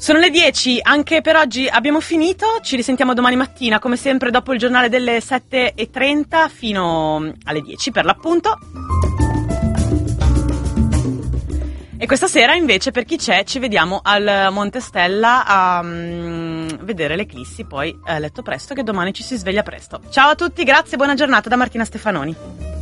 Sono le 10, anche per oggi abbiamo finito, ci risentiamo domani mattina come sempre dopo il giornale delle 7:30 fino alle 10 per l'appunto. E questa sera invece per chi c'è ci vediamo al Monte Stella a vedere l'eclissi, poi letto presto che domani ci si sveglia presto. Ciao a tutti, grazie, buona giornata da Martina Stefanoni.